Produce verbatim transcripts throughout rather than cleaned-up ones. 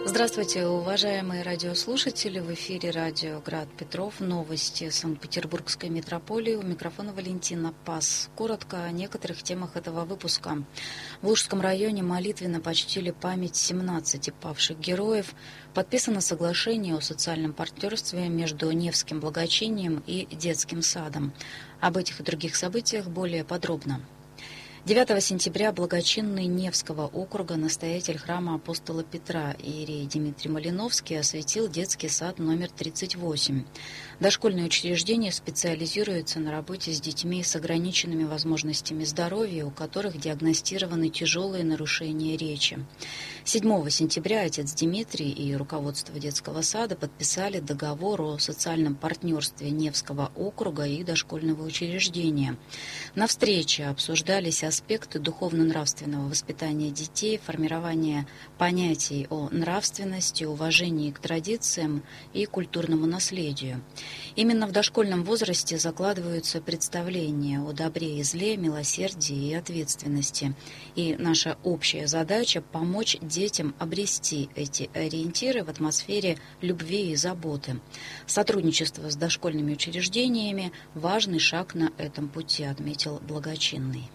Здравствуйте, уважаемые радиослушатели. В эфире радио «Град Петров». Новости Санкт-Петербургской метрополии. У микрофона Валентина Пас. Коротко о некоторых темах этого выпуска. В Лужском районе молитвенно почтили память семнадцати павших героев. Подписано соглашение о социальном партнерстве между Невским благочинием и детским садом. Об этих и других событиях более подробно. девятого сентября благочинный Невского округа настоятель храма апостола Петра иерей Дмитрий Малиновский осветил детский сад номер тридцать восемь. Дошкольное учреждение специализируется на работе с детьми с ограниченными возможностями здоровья, у которых диагностированы тяжелые нарушения речи. седьмого сентября отец Дмитрий и руководство детского сада подписали договор о социальном партнерстве Невского округа и дошкольного учреждения. На встрече обсуждались аспекты духовно-нравственного воспитания детей, формирования понятий о нравственности, уважении к традициям и культурному наследию. Именно в дошкольном возрасте закладываются представления о добре и зле, милосердии и ответственности. И наша общая задача – помочь детям обрести эти ориентиры в атмосфере любви и заботы. Сотрудничество с дошкольными учреждениями – важный шаг на этом пути, отметил благочинный.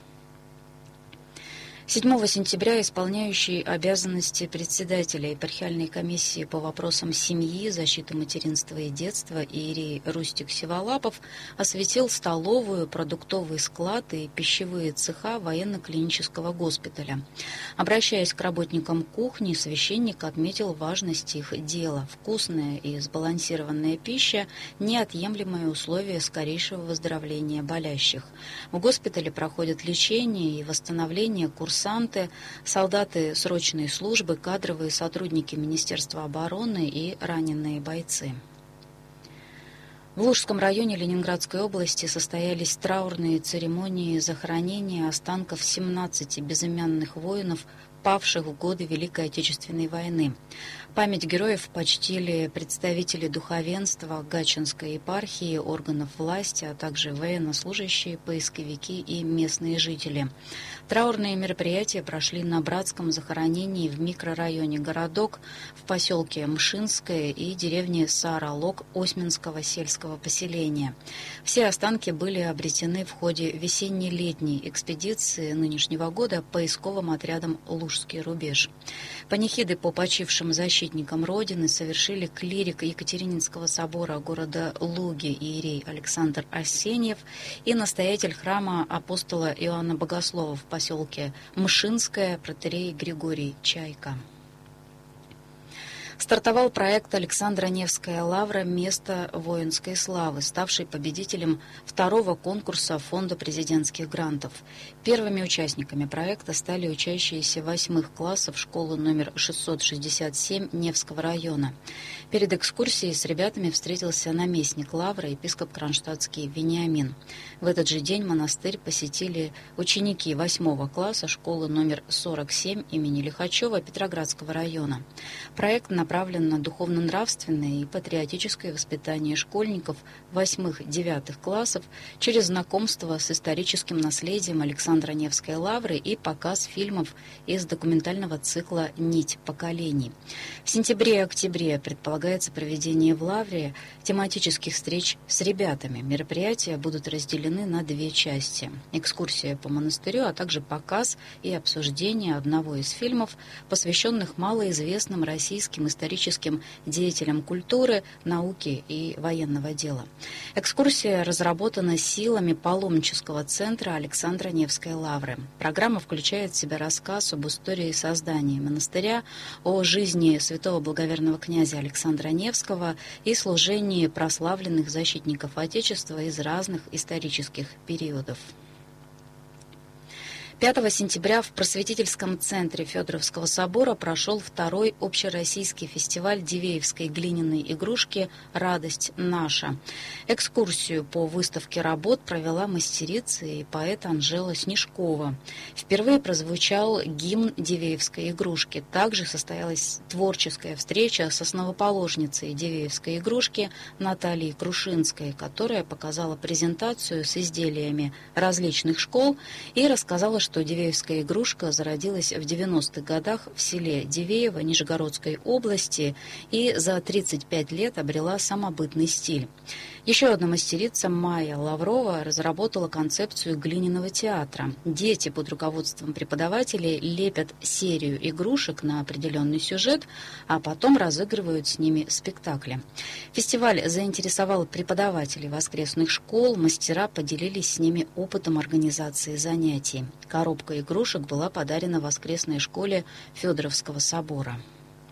седьмого сентября исполняющий обязанности председателя епархиальной комиссии по вопросам семьи, защиты материнства и детства иерей Рустик Севолапов осветил столовую, продуктовый склад и пищевые цеха военно-клинического госпиталя. Обращаясь к работникам кухни, священник отметил важность их дела. Вкусная и сбалансированная пища – неотъемлемое условие скорейшего выздоровления болящих. В госпитале проходят лечение и восстановление курсантов, солдаты срочной службы, кадровые сотрудники Министерства обороны и раненые бойцы. В Лужском районе Ленинградской области состоялись траурные церемонии захоронения останков семнадцати безымянных воинов, павших в годы Великой Отечественной войны. Память героев почтили представители духовенства Гатчинской епархии, органов власти, а также военнослужащие, поисковики и местные жители. Траурные мероприятия прошли на братском захоронении в микрорайоне Городок, в поселке Мшинское и деревне Саралок Осьминского сельского поселения. Все останки были обретены в ходе весенне-летней экспедиции нынешнего года поисковым отрядом «Лужский рубеж». Панихиды по почившим защитникам Родины совершили клирик Екатерининского собора города Луги иерей Александр Арсеньев и настоятель храма апостола Иоанна Богослова в поселке Мшинское протоиерей Григорий Чайка. Стартовал проект Александра Невская лавра «Место воинской славы», ставший победителем второго конкурса Фонда президентских грантов. Первыми участниками проекта стали учащиеся восьмых классов школы номер шестьсот шестьдесят семь Невского района. Перед экскурсией с ребятами встретился наместник лавры, епископ кронштадтский Вениамин. В этот же день монастырь посетили ученики восьмого класса школы номер сорок семь имени Лихачева Петроградского района. Проект на направлен на духовно-нравственное и патриотическое воспитание школьников восьмых-девятых классов через знакомство с историческим наследием Александра Невской лавры и показ фильмов из документального цикла «Нить поколений». В сентябре и октябре предполагается проведение в лавре тематических встреч с ребятами. Мероприятия будут разделены на две части. Экскурсия по монастырю, а также показ и обсуждение одного из фильмов, посвященных малоизвестным российским историческим историческим деятелям культуры, науки и военного дела. Экскурсия разработана силами паломнического центра Александра Невской лавры. Программа включает в себя рассказ об истории создания монастыря, о жизни святого благоверного князя Александра Невского и служении прославленных защитников Отечества из разных исторических периодов. пятого сентября в просветительском центре Федоровского собора прошел второй общероссийский фестиваль дивеевской глиняной игрушки «Радость наша». Экскурсию по выставке работ провела мастерица и поэт Анжела Снежкова. Впервые прозвучал гимн дивеевской игрушки. Также состоялась творческая встреча с основоположницей дивеевской игрушки Натальей Крушинской, которая показала презентацию с изделиями различных школ и рассказала, что что дивеевская игрушка зародилась в девяностых годах в селе Дивеево Нижегородской области и за тридцать пять лет обрела самобытный стиль. Еще одна мастерица Майя Лаврова разработала концепцию глиняного театра. Дети под руководством преподавателей лепят серию игрушек на определенный сюжет, а потом разыгрывают с ними спектакли. Фестиваль заинтересовал преподавателей воскресных школ, мастера поделились с ними опытом организации занятий. Коробка игрушек была подарена воскресной школе Федоровского собора.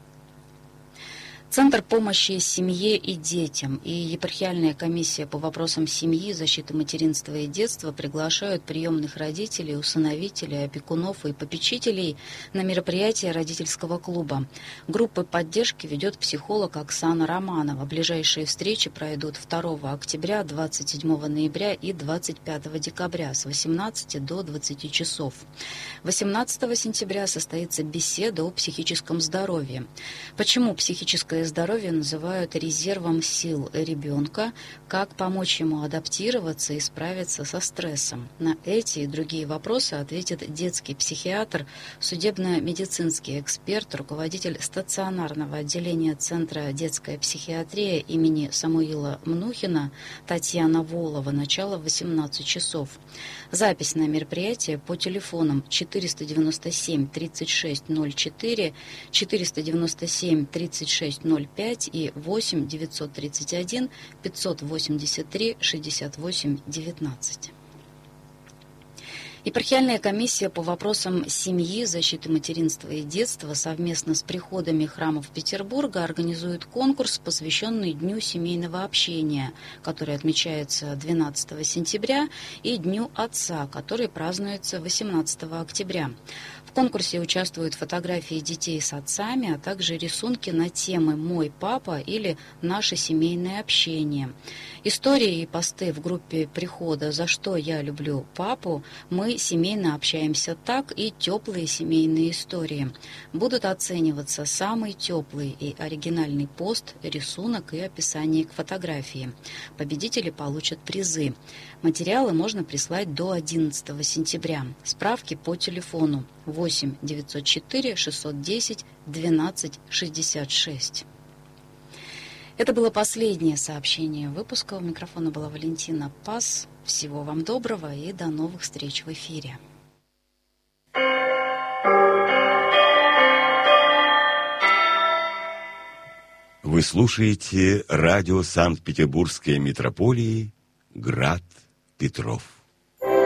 Центр помощи семье и детям и епархиальная комиссия по вопросам семьи, защиты материнства и детства приглашают приемных родителей, усыновителей, опекунов и попечителей на мероприятие родительского клуба. Группы поддержки ведет психолог Оксана Романова. Ближайшие встречи пройдут второго октября, двадцать седьмого ноября и двадцать пятого декабря с восемнадцати до двадцати часов. восемнадцатого сентября состоится беседа о психическом здоровье. Почему психическое здоровье называют резервом сил ребенка, как помочь ему адаптироваться и справиться со стрессом. На эти и другие вопросы ответит детский психиатр, судебно-медицинский эксперт, руководитель стационарного отделения Центра детская психиатрия имени Самуила Мнухина Татьяна Волова. Начало в восемнадцать часов. Запись на мероприятие по телефонам четыреста девяносто семь тридцать шесть ноль четыре, четыреста девяносто семь тридцать шесть ноль пять и восемь девятьсот тридцать один пятьсот восемьдесят три шестьдесят восемь девятнадцать. Епархиальная комиссия по вопросам семьи, защиты материнства и детства совместно с приходами храмов Петербурга организует конкурс, посвященный Дню семейного общения, который отмечается двенадцатого сентября, и Дню Отца, который празднуется восемнадцатого октября. В конкурсе участвуют фотографии детей с отцами, а также рисунки на темы «Мой папа» или «Наше семейное общение». Истории и посты в группе прихода «За что я люблю папу», «Мы семейно общаемся так» и «Теплые семейные истории». Будут оцениваться самый теплый и оригинальный пост, рисунок и описание к фотографии. Победители получат призы. Материалы можно прислать до одиннадцатого сентября. Справки по телефону восемь девятьсот четыре шестьсот десять двенадцать шестьдесят шесть. Это было последнее сообщение выпуска. У микрофона была Валентина Пас. Всего вам доброго и до новых встреч в эфире. Вы слушаете радио Санкт-Петербургской митрополии «Град Петров».